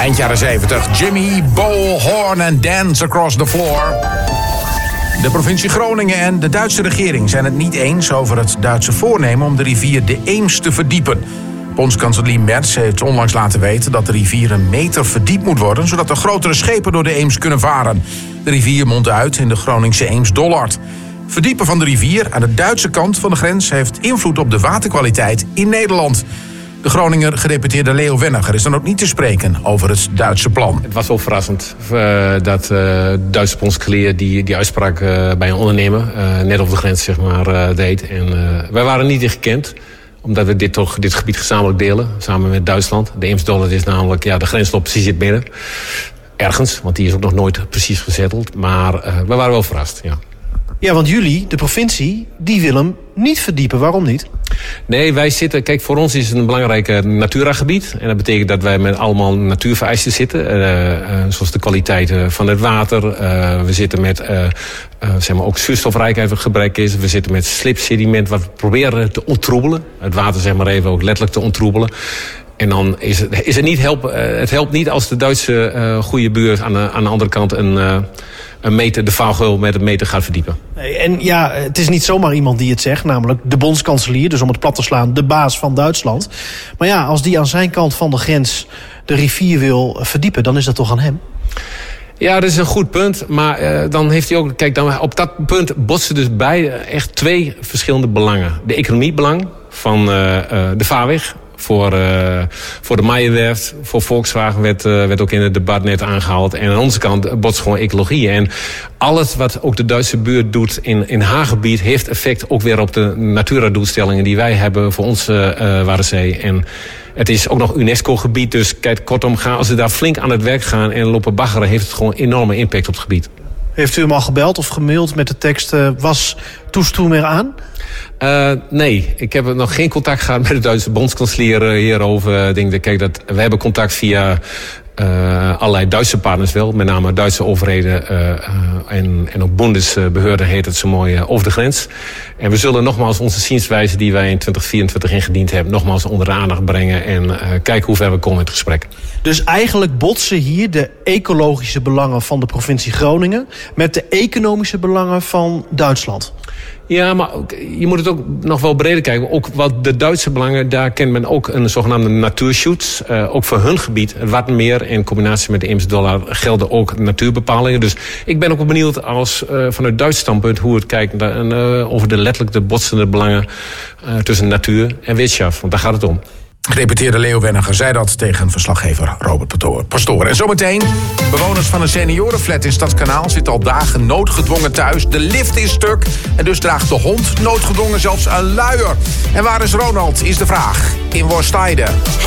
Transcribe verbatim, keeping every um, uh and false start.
Eind jaren zeventig, Jimmy, Bowl, Horn en Dance Across the Floor. De provincie Groningen en de Duitse regering zijn het niet eens over het Duitse voornemen om de rivier de Eems te verdiepen. Bondskanselier Merz heeft onlangs laten weten dat de rivier een meter verdiept moet worden, zodat er grotere schepen door de Eems kunnen varen. De rivier mondt uit in de Groningse Eems-Dollard. Verdiepen van de rivier aan de Duitse kant van de grens heeft invloed op de waterkwaliteit in Nederland. De Groninger gedeputeerde Leo Wenniger is dan ook niet te spreken over het Duitse plan. Het was wel verrassend uh, dat uh, de Duitse bondskanselier die, die uitspraak uh, bij een ondernemer uh, net over de grens zeg maar, uh, deed. En uh, wij waren niet in gekend, omdat we dit, toch, dit gebied gezamenlijk delen, samen met Duitsland. De Eems-Dollard is namelijk, ja, de grens loopt precies in het midden. Ergens, want die is ook nog nooit precies gezetteld. Maar uh, we waren wel verrast, ja. Ja, want jullie, de provincie, die wil hem niet verdiepen. Waarom niet? Nee, wij zitten... Kijk, voor ons is het een belangrijk Natura-gebied. En dat betekent dat wij met allemaal natuurvereisten zitten. Uh, uh, zoals de kwaliteit uh, van het water. Uh, we zitten met... Uh, uh, zeg maar ook zuurstofrijkheid wat gebrek is. We zitten met slipsediment wat we proberen te onttroebelen. Het water zeg maar even ook letterlijk te onttroebelen. En dan is het, is het niet help, uh, het helpt niet als de Duitse uh, goede buur aan de, aan de andere kant een... Uh, een meter, de vaalgeul met een meter gaat verdiepen. Nee, en ja, het is niet zomaar iemand die het zegt, namelijk de bondskanselier, dus om het plat te slaan, de baas van Duitsland. Maar ja, als die aan zijn kant van de grens de rivier wil verdiepen, dan is dat toch aan hem? Ja, dat is een goed punt. Maar uh, dan heeft hij ook... Kijk, dan, op dat punt botsen dus beide echt twee verschillende belangen. De economiebelang van uh, uh, de vaarweg. Voor, uh, voor de Meijerwerft, voor Volkswagen werd, uh, werd ook in het debat net aangehaald. En aan onze kant botst gewoon ecologie. En alles wat ook de Duitse buurt doet in, in haar gebied heeft effect ook weer op de Natura-doelstellingen die wij hebben voor onze uh, Waddenzee. En het is ook nog UNESCO-gebied, dus kijk, kortom, gaan, als we daar flink aan het werk gaan en lopen baggeren, heeft het gewoon enorme impact op het gebied. Heeft u hem al gebeld of gemaild met de tekst, uh, was toestroom eraan? Uh, nee, ik heb nog geen contact gehad met de Duitse bondskanselier uh, hierover. Ik denk dat, kijk, dat, we hebben contact via uh, allerlei Duitse partners wel. Met name Duitse overheden uh, uh, en, en ook Bundesbehörden heet het zo mooi uh, over de grens. En we zullen nogmaals onze zienswijze die wij in twintig vierentwintig ingediend hebben, nogmaals onder de aandacht brengen en uh, kijken hoe ver we komen in het gesprek. Dus eigenlijk botsen hier de ecologische belangen van de provincie Groningen met de economische belangen van Duitsland. Ja, maar ook, je moet het ook nog wel breder kijken. Ook wat de Duitse belangen, daar kent men ook een zogenaamde natuurschutz. Uh, ook voor hun gebied, het Wattenmeer in combinatie met de Eems-Dollard gelden ook natuurbepalingen. Dus ik ben ook wel benieuwd als uh, vanuit Duits standpunt hoe het kijkt uh, over de letterlijk de botsende belangen uh, tussen natuur en wetenschap. Want daar gaat het om. Gedeputeerde Leo Wenniger zei dat tegen verslaggever Robert Pastoor. En zometeen, bewoners van een seniorenflat in Stadskanaal zitten al dagen noodgedwongen thuis. De lift is stuk en dus draagt de hond noodgedwongen zelfs een luier. En waar is Ronald, is de vraag. In Worstijde.